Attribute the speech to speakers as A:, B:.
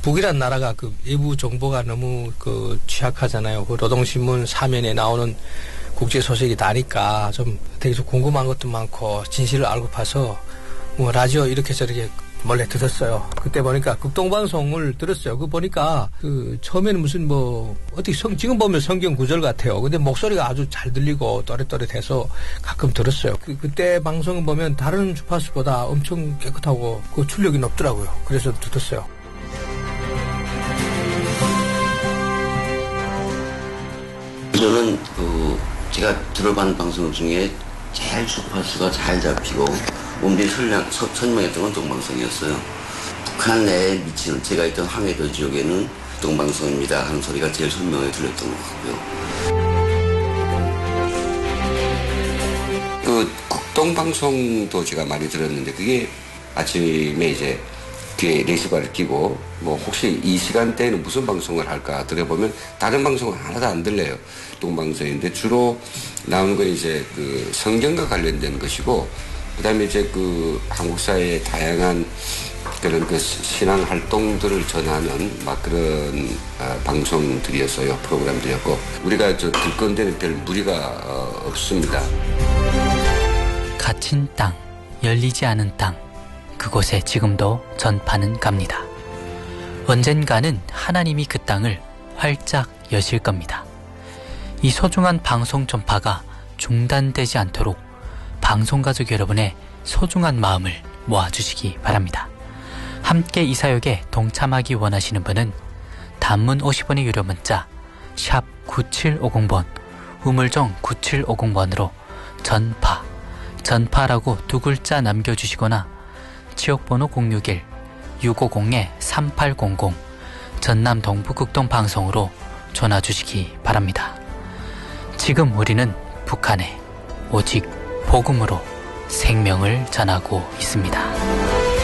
A: 북이란 나라가 그 외부 정보가 너무 그 취약하잖아요. 그 노동신문 사면에 나오는 국제 소식이 나니까 좀 되게 좀 궁금한 것도 많고 진실을 알고 파서 뭐 라디오 이렇게 저렇게 몰래 들었어요. 그때 보니까 극동방송을 들었어요. 그거 보니까 그 처음에는 무슨 뭐 어떻게 지금 보면 성경 구절 같아요. 근데 목소리가 아주 잘 들리고 또렷또렷해서 가끔 들었어요. 그때 방송을 보면 다른 주파수보다 엄청 깨끗하고 그 출력이 높더라고요. 그래서 들었어요.
B: 저는 제가 들어본 방송 중에 제일 주파수가 잘 잡히고 몸들이 설명했던 건 동방송이었어요. 북한 내에 미치는 제가 있던 황해도 지역에는 동방송입니다 하는 소리가 제일 선명하게 들렸던 것 같고요.
C: 그 국동방송도 제가 많이 들었는데 그게 아침에 이제 귀에 레이스바를 끼고 뭐 혹시 이 시간대에는 무슨 방송을 할까 들어보면 다른 방송은 하나도 안 들려요. 동방송인데 주로 나오는 건 이제 그 성경과 관련된 것이고 그다음에 이제 그 한국 사회의 다양한 그런 그 신앙 활동들을 전하는 막 그런 방송들이었어요. 프로그램들이었고 우리가 저 들 건데는 별 무리가 없습니다.
D: 갇힌 땅, 열리지 않은 땅, 그곳에 지금도 전파는 갑니다. 언젠가는 하나님이 그 땅을 활짝 여실 겁니다. 이 소중한 방송 전파가 중단되지 않도록 방송가족 여러분의 소중한 마음을 모아주시기 바랍니다. 함께 이 사역에 동참하기 원하시는 분은 단문 50원의 유료 문자 샵 9750번 우물정 9750번으로 전파라고 두 글자 남겨주시거나 지역번호 061-650-3800 전남 동부극동방송으로 전화주시기 바랍니다. 지금 우리는 북한에 오직 복음으로 생명을 전하고 있습니다.